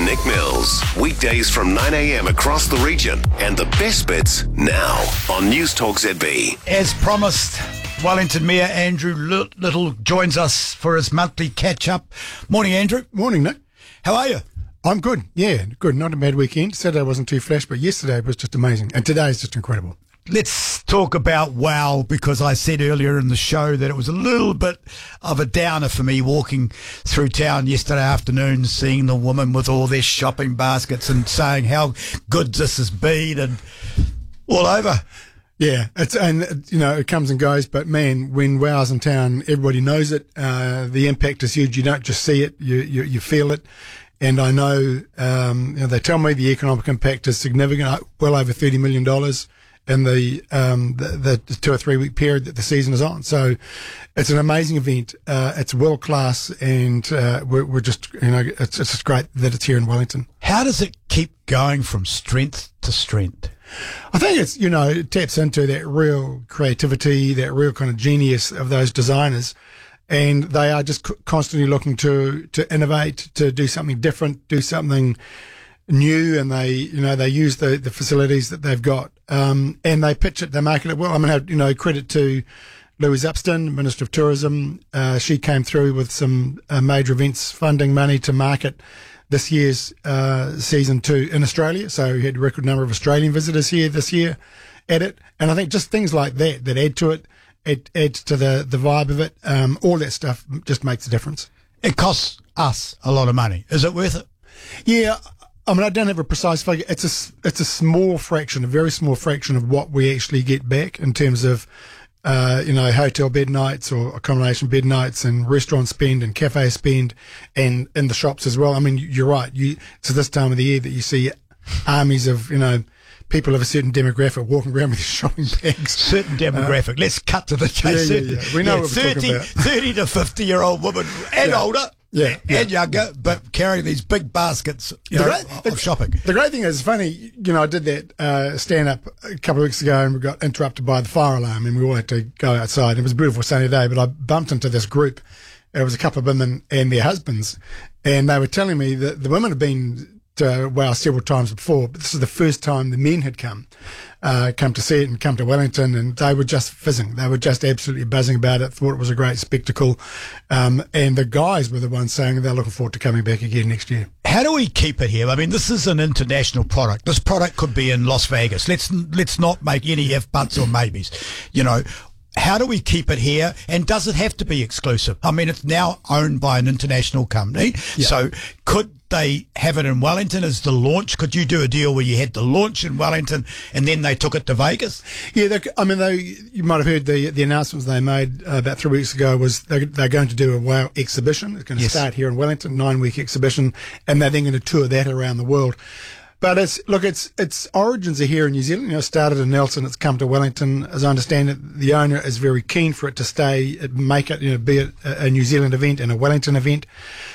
Nick Mills. Weekdays from 9 a.m. across the region. And the best bits now on News Talk ZB. As promised, Wellington Mayor Andrew Little joins us for his monthly catch-up. Morning, Andrew. Morning, Nick. How are you? I'm good. Yeah, good. Not a bad weekend. Saturday wasn't too flash, but yesterday was just amazing. And today is just incredible. Let's talk about WOW, because I said earlier in the show that it was a little bit of a downer for me walking through town yesterday afternoon, seeing the women with all their shopping baskets and saying how good this has been and all over. Yeah, it comes and goes, but man, when WOW's in town, everybody knows it. The impact is huge. You don't just see it, you feel it. And I know, they tell me the economic impact is significant, well over $30 million in the 2 or 3 week period that the season is on. So it's an amazing event. It's world class, and we're just, it's just great that it's here in Wellington. How does it keep going from strength to strength? I think it's, it taps into that real creativity, that real kind of genius of those designers. And they are just constantly looking to innovate, to do something different, do something new, and they use the facilities that they've got, and they pitch it, they market it well. I mean, credit to Louise Upston, Minister of Tourism. She came through with some major events funding money to market this year's season 2 in Australia. So we had a record number of Australian visitors here this year at it, and I think just things like that add to it. It adds to the vibe of it. All that stuff just makes a difference. It costs us a lot of money. Is it worth it? Yeah. I mean, I don't have a precise figure. It's a small fraction, a very small fraction of what we actually get back in terms of, hotel bed nights or accommodation bed nights and restaurant spend and cafe spend, and in the shops as well. I mean, you're right. It's this time of the year that you see armies of, people of a certain demographic walking around with shopping bags. Certain demographic. Let's cut to the chase. Yeah. We know what we're talking about. 30 to 50-year-old women and older. Yeah. And younger, but carrying these big baskets of shopping. The great thing is, it's funny, I did that stand-up a couple of weeks ago, and we got interrupted by the fire alarm, and we all had to go outside. It was a beautiful sunny day, but I bumped into this group. It was a couple of women and their husbands, and they were telling me that the women had been to WOW several times before, but this is the first time the men had come to see it and come to Wellington, and they were just fizzing. They were just absolutely buzzing about it, thought it was a great spectacle. And the guys were the ones saying they're looking forward to coming back again next year. How do we keep it here? I mean, this is an international product. This product could be in Las Vegas. Let's not make any if, buts or maybes. How do we keep it here? And does it have to be exclusive? I mean, it's now owned by an international company. Yeah. So could they have it in Wellington as the launch? Could you do a deal where you had the launch in Wellington and then they took it to Vegas? Yeah, you might have heard the announcements they made about 3 weeks ago was they're going to do a WOW exhibition. It's going to start here in Wellington, 9-week exhibition, and they're then going to tour that around the world. But its origins are here in New Zealand. It started in Nelson. It's come to Wellington. As I understand it, the owner is very keen for it to stay, make it, be it a New Zealand event and a Wellington event.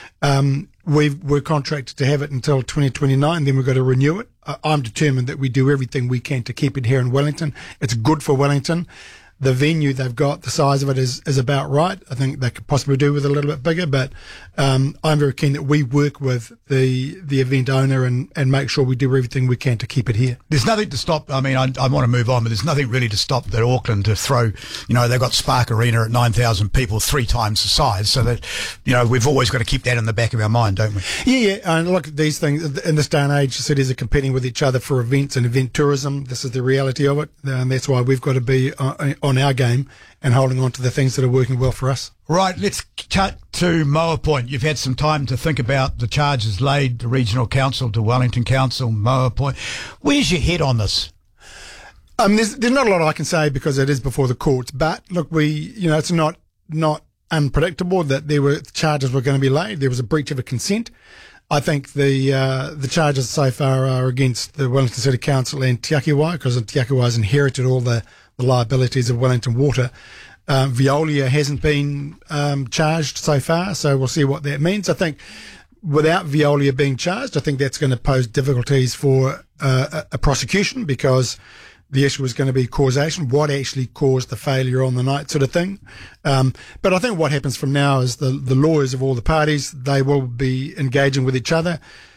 We're contracted to have it until 2029. Then we've got to renew it. I'm determined that we do everything we can to keep it here in Wellington. It's good for Wellington. The venue they've got, the size of it is about right. I think they could possibly do with a little bit bigger, but I'm very keen that we work with the event owner and make sure we do everything we can to keep it here. There's nothing to stop. I mean, I want to move on, but there's nothing really to stop the Auckland to throw. They've got Spark Arena at 9,000 people, 3 times the size. So that we've always got to keep that in the back of our mind, don't we? Yeah. And look, these things in this day and age, cities are competing with each other for events and event tourism. This is the reality of it, and that's why we've got to be on our game and holding on to the things that are working well for us. Right, let's cut to Moa Point. You've had some time to think about the charges laid to Regional Council, to Wellington Council, Moa Point. Where's your head on this? There's not a lot I can say because it is before the courts, but look, it's not unpredictable that charges were going to be laid. There was a breach of a consent. I think the charges so far are against the Wellington City Council and Te Akiwai, because Te Akiwai's inherited all the liabilities of Wellington Water. Veolia hasn't been charged so far, so we'll see what that means. I think without Veolia being charged, I think that's going to pose difficulties for a prosecution, because the issue is going to be causation, what actually caused the failure on the night, sort of thing. But I think what happens from now is the lawyers of all the parties, they will be engaging with each other.